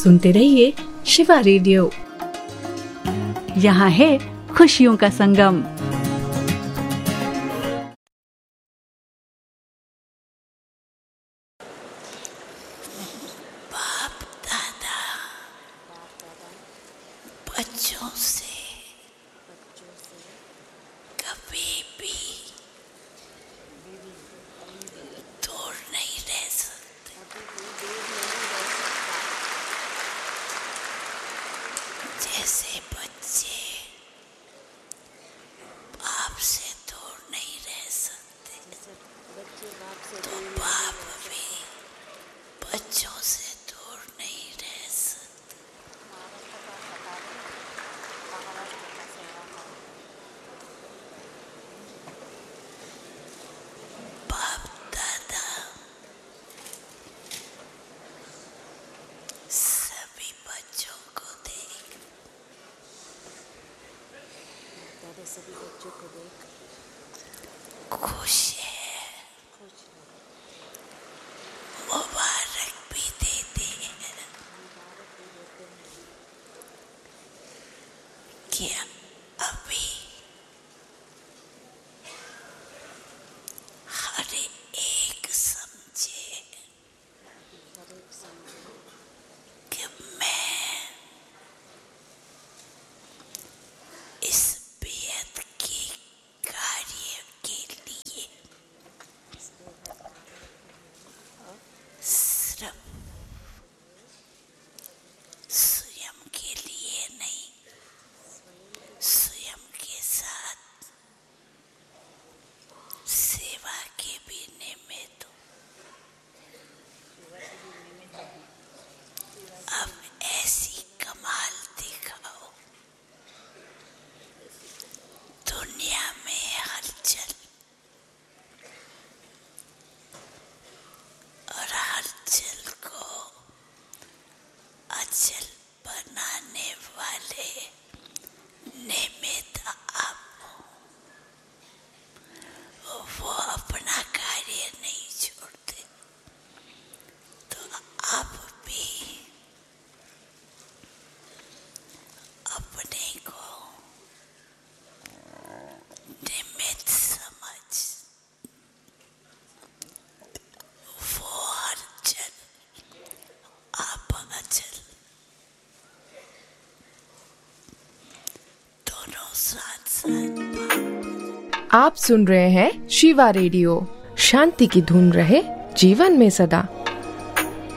सुनते रहिए शिवा रेडियो। यहाँ है खुशियों का संगम। बाप दादा बच्चों से कभी भी दूर नहीं रह सकते। जैसे बच्चे बाप से दूर नहीं रह सकते, तो बाप भी बच्चों से दूर नहीं रह सकते। बाप दादा सभी बच्चों को देख खुश है, मुबारक भी देते हैं कि अभी हर एक समझे कि मैं इस बेहद के कार्य के लिए सिर्फ स्वयं के लिए नहीं, स्वयं के साथ सेवा के भी निमित्त हूं। अब ऐसी कमाल दिखाओ, दुनिया में हलचल, और हलचल को अचल बनाने वाले निमित्त आप हो। वो अपना कार्य नहीं छोड़ते, तो आप भी अपने को निमित्त समझ वो हलचल, आप अचल, दोनों साथ साथ आप सुन रहे हैं शिवा रेडियो। शांति की धुन रहे जीवन में सदा।